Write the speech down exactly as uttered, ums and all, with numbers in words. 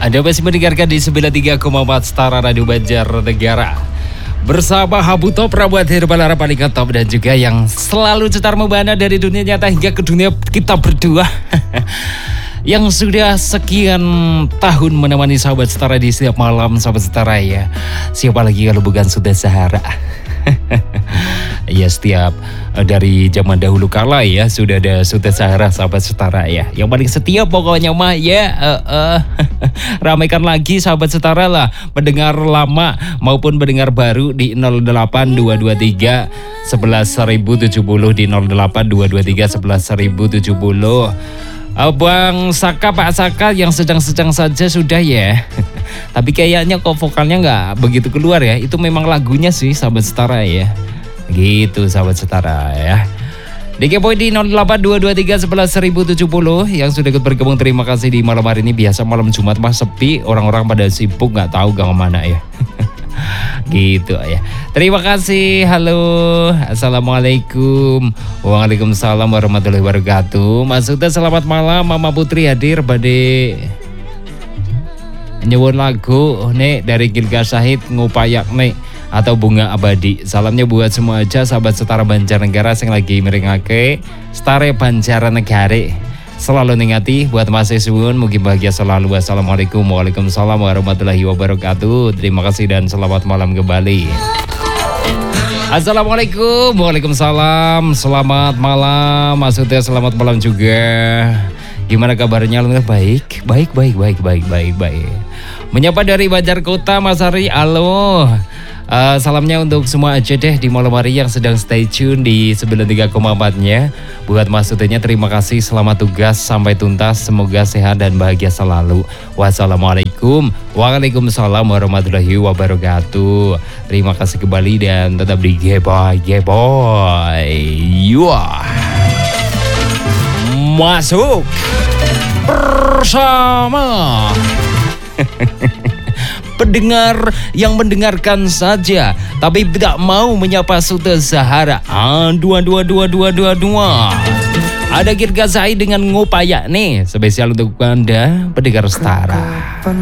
Anda masih mendengarkan di sembilan puluh tiga koma empat Setara Radio Banjarnegara. Bersama Habu Top, Prabuat Herbalara paling top dan juga yang selalu cetar membana dari dunia nyata hingga ke dunia kita berdua. Yang sudah sekian tahun menemani sahabat Setara di setiap malam sahabat Setara ya. Siapa lagi kalau bukan Sudah Sahara. Ya setiap dari zaman dahulu kala ya sudah ada Sudah Sahara sahabat Setara ya. Yang paling setia pokoknya mah ya uh, uh, ramaikan lagi sahabat Setara lah, pendengar lama maupun pendengar baru di nol delapan dua dua tiga sebelas seribu tujuh puluh di nol delapan dua dua tiga sebelas seribu tujuh puluh. Bang Saka, Pak Saka yang sedang-sedang saja sudah ya. Tapi kayaknya kok vokalnya nggak begitu keluar ya. Itu memang lagunya sih sahabat Setara ya. Gitu sahabat Setara ya. D K Boy di nol delapan dua dua tiga sebelas seribu tujuh puluh yang sudah ikut bergabung, terima kasih di malam hari ini. Biasa malam Jumat mah sepi, orang-orang pada sibuk nggak tahu gang mana ya. Gitu ya. Terima kasih. Halo. Assalamualaikum. Waalaikumsalam warahmatullahi wabarakatuh. Maksudnya selamat malam, Mama Putri hadir bade nyewon lagu nih dari Gilga Syahid ngupayak nih atau Bunga Abadi. Salamnya buat semua aja sahabat Setara Banjarnegara yang lagi meringake Setara Banjarnegara. Selalu ningati buat Mas Suwun, mungkin bahagia selalu. Wassalamualaikum Waalaikumsalam warahmatullahi wabarakatuh. Terima kasih dan selamat malam kembali. Assalamualaikum Waalaikumsalam. Selamat malam. Maksudnya selamat malam juga. Gimana kabarnya? Baik, baik, baik, baik, baik, baik, baik. Menyapa dari Banjar Kota, Mas Ari. Halo. Uh, salamnya untuk semua aja deh di malam hari yang sedang stay tune di sembilan puluh tiga koma empat-nya. Buat Mas Utenya terima kasih, selamat tugas sampai tuntas, semoga sehat dan bahagia selalu. Wassalamualaikum Waalaikumsalam warahmatullahi wabarakatuh. Terima kasih kembali dan tetap di G-Boy, G-Boy. Yuah. Masuk bersama pendengar yang mendengarkan saja tapi tidak mau menyapa Sudah Sahara. Ah, dua dua dua dua dua dua. Ada Gilga Syahid dengan Ngupaya nih, spesial untuk Anda pendengar Setara.